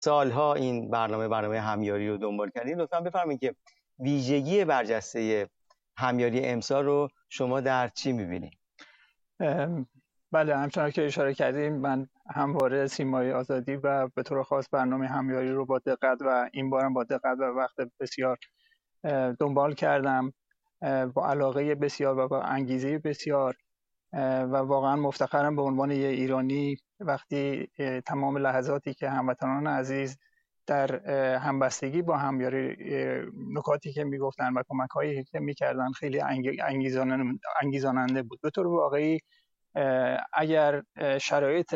سالها این برنامه همیاری رو دنبال کردید، لطفا بفرمایید که ویژگی برجسته همیاری امسال رو شما در چی می‌بینید؟ بله، همچنان که اشاره کردیم، من همواره سیمای آزادی و به طور خاص برنامه همیاری رو با دقت و این بارم با دقت و وقت بسیار دنبال کردم، با علاقه بسیار و با انگیزه بسیار، و واقعا مفتخرم به عنوان یه ایرانی وقتی تمام لحظاتی که هموطنان عزیز در همبستگی با همیاری نکاتی که میگفتن و کمک‌هایی که میکردن خیلی انگیزاننده بود. به طور واقعی اگر شرایط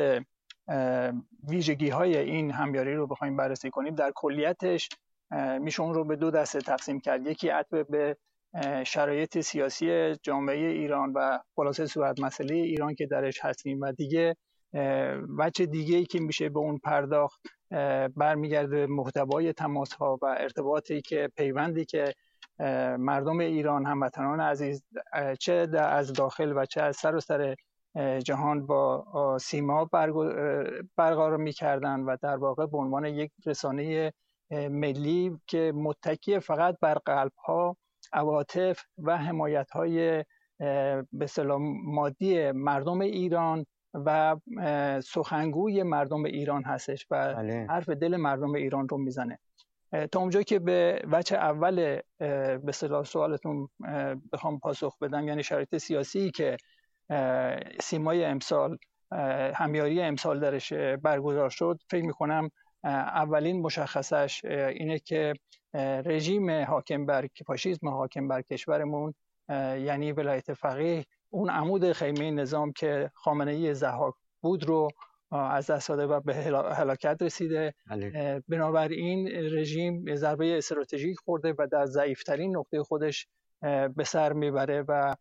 ویژگی‌های این همیاری رو بخوایم بررسی کنیم، در کلیتش میشه اون رو به دو دسته تقسیم کرد. یکی عطف به شرایط سیاسی جامعه ایران و خلاصه صورت مسئله ایران که درش هستیم، و دیگه وجه دیگه‌ای که میشه به اون پرداخت برمیگرده محتوای تماس‌ها و ارتباطی که پیوندی که مردم ایران، هموطنان عزیز، چه از داخل و چه از سراسر جهان با سیما برقرار می‌کردن و در واقع به عنوان یک رسانه ملی که متکی فقط بر قلب‌ها، عواطف و حمایت‌های به اصطلاح مادی مردم ایران و سخنگوی مردم ایران هستش و حرف دل مردم ایران رو میزنه. تا اونجا که به وجه اول به اصطلاح سوالتون بخوام پاسخ بدم، یعنی شرایط سیاسی که سیمای امسال، همیاری امسال درش برگزار شد، فکر میکنم اولین مشخصش اینه که رژیم حاکم بر فاشیسم حاکم بر کشورمون، یعنی ولایت فقیه، اون عمود خیمه نظام که خامنه‌ای ضحاک بود رو از دست داده و به هلاکت رسیده. بنابراین رژیم ضربه استراتژیک خورده و در ضعیفترین نقطه خودش به سر میبره و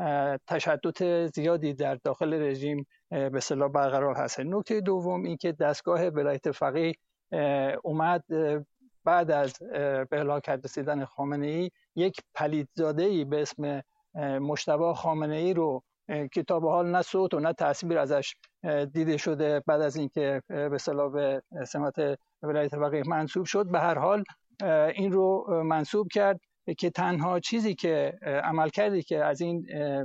تشدد زیادی در داخل رژیم به اصطلاح برقرار هست. نکته دوم این که دستگاه ولایت فقیه اومد بعد از به هلاکت رسیدن خامنه‌ای یک پلیدزاده‌ای به اسم مجتبی خامنه‌ای رو که تا به حال نه صوت و نه تصویر ازش دیده شده بعد از اینکه به اصطلاح به سمت ولایت فقیه منصوب شد، به هر حال این رو منصوب کرد که تنها چیزی که عمل کردی که از این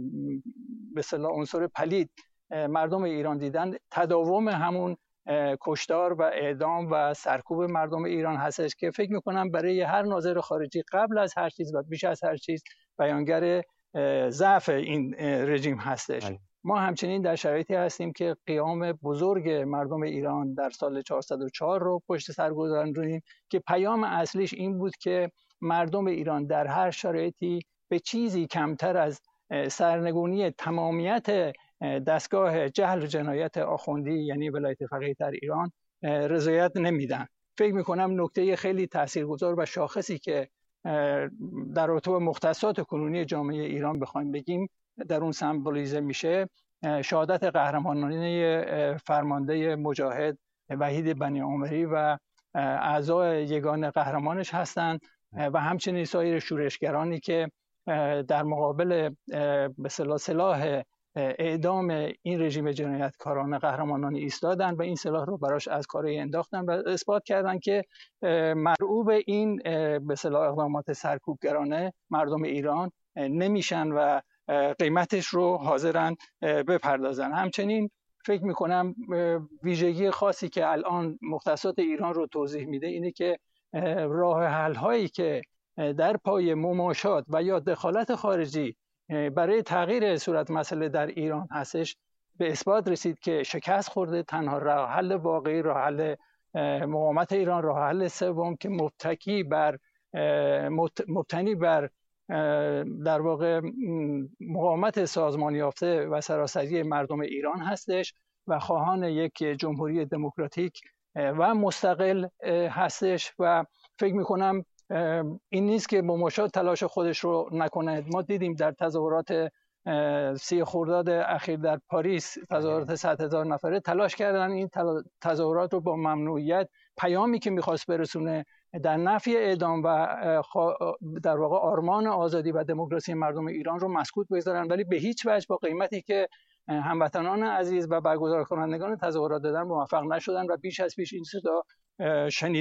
به اصطلاح عنصر پلید مردم ایران دیدن، تداوم همون کشتار و اعدام و سرکوب مردم ایران هستش که فکر میکنم برای هر ناظر خارجی قبل از هر چیز و بیش از هر چیز بیانگر ضعف این رژیم هستش. ما همچنین در شرایطی هستیم که قیام بزرگ مردم ایران در سال 404 رو پشت سر گذاشتیم که پیام اصلیش این بود که مردم ایران در هر شرایطی به چیزی کمتر از سرنگونی تمامیت دستگاه جهل و جنایت آخوندی یعنی ولایت فقیه در ایران رضایت نمیدن. فکر میکنم نکته خیلی تاثیرگذار و شاخصی که در رابطه با مختصات کنونی جامعه ایران بخوایم بگیم در اون سمبولیزه میشه شهادت قهرمانانه فرمانده مجاهد وحید بنی عامری و اعضای یگان قهرمانش هستند و همچنین سایر شورشگرانی که در مقابل به سلاح اعدام این رژیم جنایتکارانه قهرمانانه ایستادن و این سلاح رو براش از کارای انداختن و اثبات کردن که مرعوب این به اصطلاح اقدامات سرکوبگرانه مردم ایران نمیشن و قیمتش رو حاضرن بپردازن. همچنین فکر میکنم ویژگی خاصی که الان مختصات ایران رو توضیح میده اینه که راه حل هایی که در پای مماشات و یا دخالت خارجی برای تغییر صورت مسئله در ایران هستش به اثبات رسید که شکست خورده. تنها راه حل واقعی، راه حل مقاومت ایران، راه حل سوم که مبتنی بر در واقع مقاومت سازمان یافته و سراسری مردم ایران هستش و خواهان یک جمهوری دموکراتیک و مستقل هستش و فکر میکنم این نیست که مماشات تلاش خودش رو نکنه. ما دیدیم در تظاهرات 30 خرداد اخیر در پاریس تظاهرات 100,000 نفره تلاش کردن این تظاهرات رو با ممنوعیت پیامی که میخواست برسونه در نفی اعدام و در واقع آرمان آزادی و دموکراسی مردم ایران رو مسکوت بگذارن، ولی به هیچ وجه با قیمتی که هموطنان عزیز و برگزار کنندگان تظاهرات دادن موفق نشدن و بیش از پیش این صدا شنیده